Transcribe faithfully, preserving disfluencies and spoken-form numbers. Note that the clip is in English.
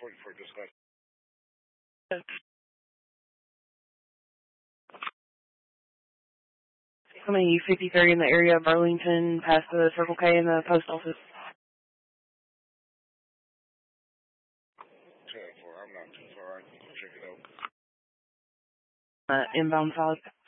forty-four dispatch. How many fifty-three in the area of Burlington past the Circle K in the post office? ten four, I'm not too far. I can check it out. Uh, inbound side.